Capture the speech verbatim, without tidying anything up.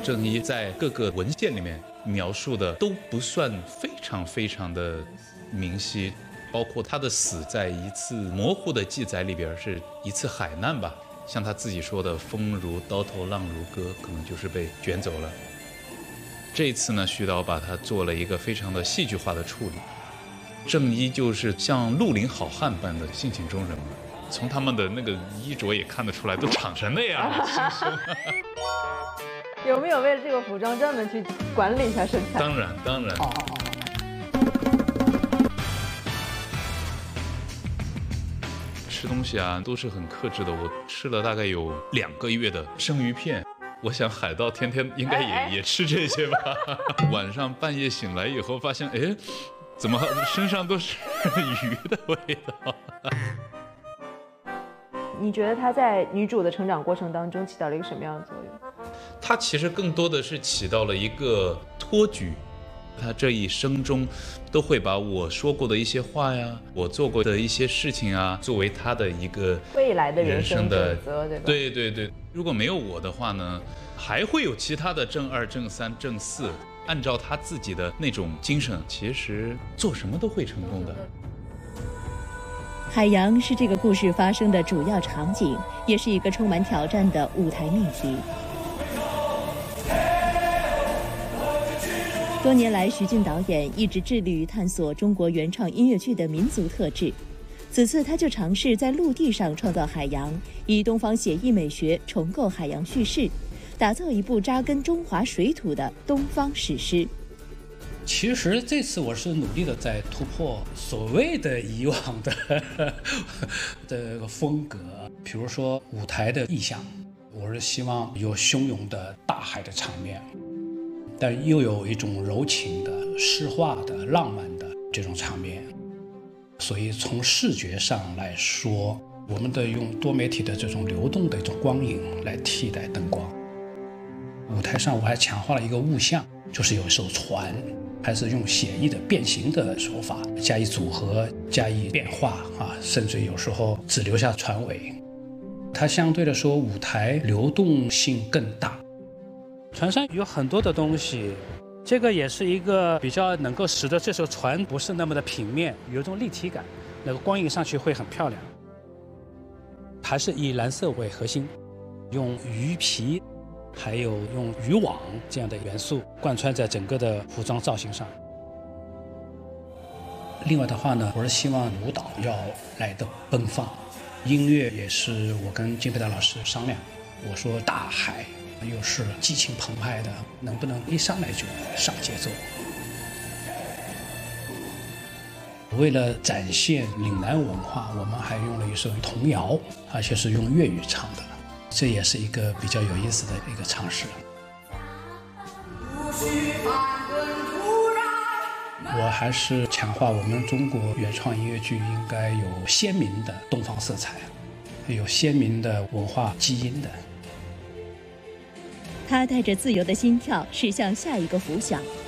郑伊在各个文献里面描述的都不算非常非常的明晰，包括他的死在一次模糊的记载里边是一次海难吧，像他自己说的风如刀头浪如歌，可能就是被卷走了。这一次呢，徐导把它做了一个非常的戏剧化的处理，郑伊就是像绿林好汉般的性情中人嘛，从他们的那个衣着也看得出来，都长成那样了，轻松。 有没有为了这个服装专门去管理一下身材？ 当然，当然。哦吃东西啊，都是很克制的。我吃了大概有两个月的生鱼片，我想海盗天天应该也哎哎也吃这些吧。晚上半夜醒来以后，发现哎，怎么身上都是鱼的味道？ 你觉得她在女主的成长过程当中起到了一个什么样的作用？ 她其实更多的是起到了一个托举。他这一生中都会把我说过的一些话呀，我做过的一些事情啊，作为他的一个未来的人生准则，对吧？ 对对对，如果没有我的话呢，还会有其他的正二、正三、正四，按照他自己的那种精神，其实做什么都会成功的。 海洋是这个故事发生的主要场景，也是一个充满挑战的舞台秘籍。多年来，徐静导演一直致力于探索中国原创音乐剧的民族特质。此次，他就尝试在陆地上创造海洋，以东方写意美学重构海洋叙事，打造一部扎根中华水土的东方史诗。 其实这次我是努力的在突破所谓的以往的这个风格，比如说舞台的意象，我是希望有汹涌的大海的场面。但又有一种柔情的、诗化的、浪漫的这种场面，所以从视觉上来说，我们得用多媒体的这种流动的一种光影来替代灯光。舞台上我还强化了一个物象，就是有一艘船，还是用写意的变形的手法加以组合、加以变化啊，甚至有时候只留下船尾。它相对来说舞台流动性更大。船上有很多的东西，这个也是一个比较能够使得这艘船不是那么的平面，有一种立体感，那个光影上去会很漂亮。还是以蓝色为核心，用鱼皮还有用渔网这样的元素贯穿在整个的服装造型上。另外的话呢，我是希望舞蹈要来得奔放，音乐也是我跟金培达老师商量，我说大海又是激情澎湃的，能不能一上来就上节奏？为了展现岭南文化，我们还用了一首童谣，而且是用粤语唱的，这也是一个比较有意思的一个尝试。我还是强化我们中国原创音乐剧应该有鲜明的东方色彩，有鲜明的文化基因的。 他带着自由的心跳驶向下一个浮想。